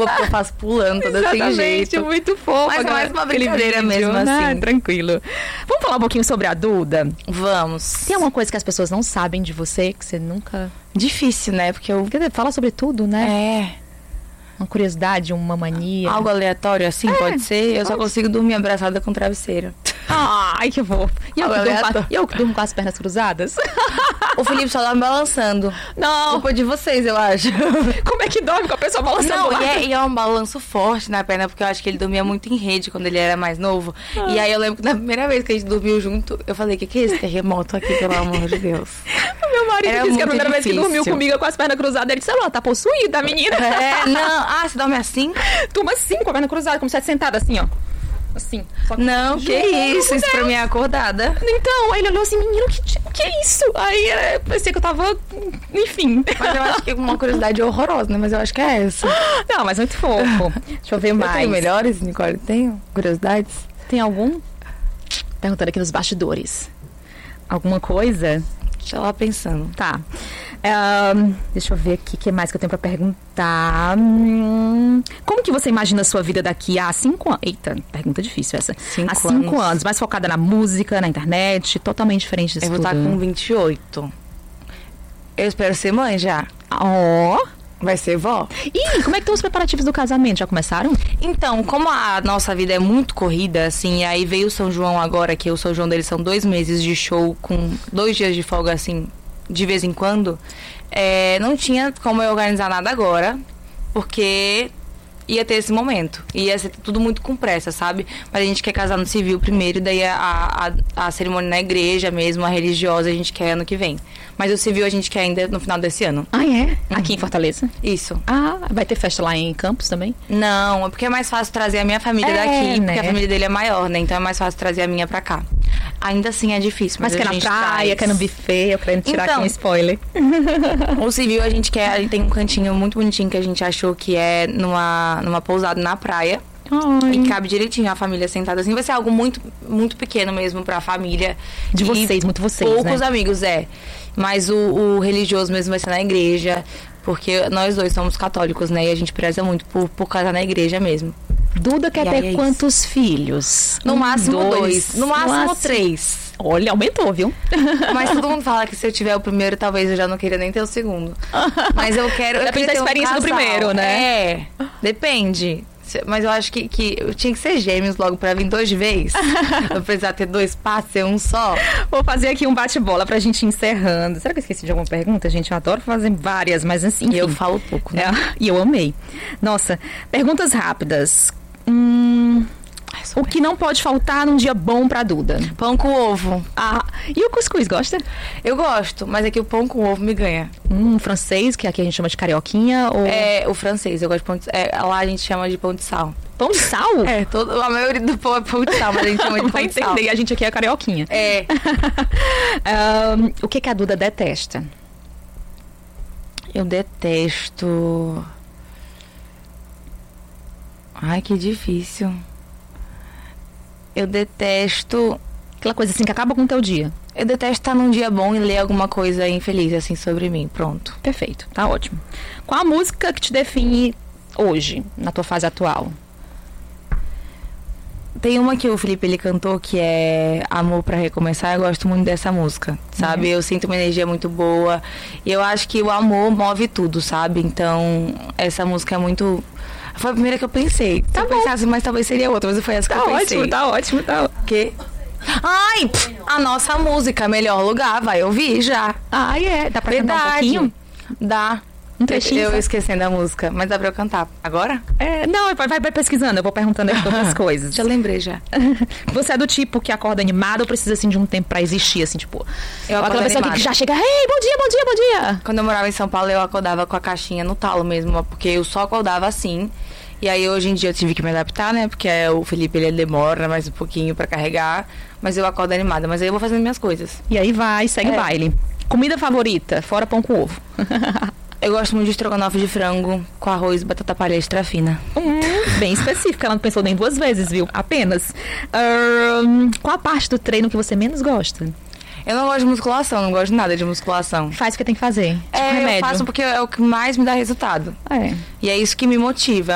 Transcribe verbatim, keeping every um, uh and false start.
rua, porque eu faço pulando, toda sem jeito. Muito fofo. Mas é mais uma brincadeira mesmo, né? assim. Tranquilo. Vamos falar um pouquinho sobre a Duda? Vamos. Tem alguma coisa que as pessoas não sabem de você, que você nunca... Difícil, né? Porque eu... Quer dizer, fala sobre tudo, né? É... Uma curiosidade, uma mania. Algo aleatório assim, É, pode ser? Eu pode. só consigo dormir abraçada com travesseiro. Ai, que fofo. E eu, que Algo durmo, com a- aleatório. e eu que durmo com as pernas cruzadas? O Felipe só dorme balançando. Não. Culpa de vocês, eu acho. Como é que dorme com a pessoa balançando Não, lá? e é, e é um balanço forte na perna, porque eu acho que ele dormia muito em rede quando ele era mais novo. E aí eu lembro que na primeira vez que a gente dormiu junto, eu falei, o que, que é esse terremoto aqui, pelo amor de Deus? O meu marido Era disse que a muito primeira vez que difícil. dormiu comigo com as pernas cruzadas, ele disse, ela tá possuída, a menina. É, não. Ah, você dorme assim? Turma assim, com a perna cruzada, como se estivesse sentada assim, ó. Assim. Só que- Não, que Juro, isso, isso pra mim é acordada. Então, aí ele olhou assim, menino, que, que é isso? Aí é, parecia que eu tava, enfim. Mas eu acho que é uma curiosidade horrorosa, né? Mas eu acho que é essa. Não, mas muito fofo. Deixa eu ver Eu mais. tenho melhores, Nicole? Tenho curiosidades? Tem algum? Perguntando aqui nos bastidores. Alguma coisa? Deixa eu lá pensando. Tá. Ahn, deixa eu ver aqui o que mais que eu tenho pra perguntar. Hum, como que você imagina a sua vida daqui a cinco anos? Eita, pergunta difícil essa. Cinco há cinco anos. anos. Mais focada na música, na internet, totalmente diferente disso Eu vou tudo. estar com vinte e oito. Eu espero ser mãe já. Ó. Vai ser vó? Ih, como é que estão os preparativos do casamento? Já começaram? Então, como a nossa vida é muito corrida, assim, aí veio o São João agora, que o São João deles são dois meses de show com dois dias de folga, assim, de vez em quando, é, não tinha como eu organizar nada agora, porque ia ter esse momento. Ia ser tudo muito com pressa, sabe? Mas a gente quer casar no civil primeiro, e daí a, a, a cerimônia na igreja mesmo, a religiosa, a gente quer ano que vem. Mas o civil a gente quer ainda no final desse ano. Ah, é? Aqui em Fortaleza? Isso. Ah, vai ter festa lá em Campos também? Não, é porque é mais fácil trazer a minha família É, daqui, né? porque a família dele é maior, né? Então é mais fácil trazer a minha pra cá. Ainda assim é difícil, mas, Mas quer a na gente praia, traz. quer no buffet, eu querendo tirar Então. aqui um spoiler. O civil a gente quer, a gente tem um cantinho muito bonitinho que a gente achou que é numa, numa pousada na praia. Ai. E cabe direitinho a família sentada assim. Vai ser algo muito, muito pequeno mesmo pra família. De E vocês, muito vocês, poucos né? amigos, é. Mas o, o religioso mesmo vai ser na igreja. Porque nós dois somos católicos, né? E a gente preza muito por, por casar na igreja mesmo. Duda quer E aí ter é isso. quantos filhos? No Um, máximo dois. No máximo três. Olha, aumentou, viu? Mas todo mundo fala que se eu tiver o primeiro, talvez eu já não queira nem ter o segundo. Mas eu quero. eu Depende queria da ter um experiência do casal. primeiro, né? É, depende. Se- Mas eu acho que, que eu tinha que ser gêmeos logo pra vir dois de vez. Eu precisar ter dois passos, ser um só. Vou fazer aqui um bate-bola pra gente ir encerrando. Será que eu esqueci de alguma pergunta, gente? Eu adoro fazer várias, mas assim. E eu enfim. falo pouco, né? É, e eu amei. Nossa, perguntas rápidas. Hum, o que não pode faltar num dia bom pra Duda? Pão com ovo. Ah, e o cuscuz, gosta? Eu gosto, mas aqui o pão com ovo me ganha. Hum, francês, que aqui a gente chama de carioquinha, ou É o francês, eu gosto de pão de é, lá a gente chama de pão de sal. pão de sal? É, todo, a maioria do pão é pão de sal, mas a gente chama de pão Vai de sal. entender, a gente aqui é carioquinha. É, Ahn, o que, que a Duda detesta? eu detesto. Ai, que difícil. Eu detesto. Aquela coisa assim que acaba com o teu dia. Eu detesto estar num dia bom e ler alguma coisa infeliz assim sobre mim. Pronto. Perfeito, tá ótimo. Qual a música que te define hoje, na tua fase atual? Tem uma que o Felipe ele cantou que é Amor pra Recomeçar. Eu gosto muito dessa música, sabe? Eu sinto uma energia muito boa. E eu acho que o amor move tudo, sabe? Então, essa música é muito. Foi a primeira que eu pensei. Se Tá eu bom. pensasse, mas talvez seria outra, mas foi essa que Tá eu pensei. ótimo, tá ótimo, tá ótimo. Que... Ai, pff, a nossa música, Melhor Lugar, vai ouvir já. Ah, é. Dá pra cantar um Verdade. pouquinho? Dá. Um trechinho, Eu só? esquecendo a música, mas dá pra eu cantar. Agora? É, não, vai, vai vai pesquisando, eu vou perguntando aqui outras coisas. Já lembrei já. Você é do tipo que acorda animado ou precisa, assim, de um tempo pra existir, assim, tipo... Eu aquela acordo pessoa que animada. já chega, ei, bom dia, bom dia, bom dia. Quando eu morava em São Paulo, eu acordava com a caixinha no talo mesmo, porque eu só acordava assim. E aí hoje em dia eu tive que me adaptar, né? Porque é, o Felipe ele demora mais um pouquinho pra carregar, mas eu acordo animada, mas aí eu vou fazendo minhas coisas. E aí vai, segue É. baile. Comida favorita, fora pão com ovo. Eu gosto muito de estrogonofe de frango com arroz e batata palha extra fina. Hum, bem específica, ela não pensou nem duas vezes, viu? Apenas. Ahn, qual a parte do treino que você menos gosta? Eu não gosto de musculação, não gosto de nada de musculação. Faz o que tem que fazer. Tipo é, remédio. eu faço porque é o que mais me dá resultado. É. E é isso que me motiva.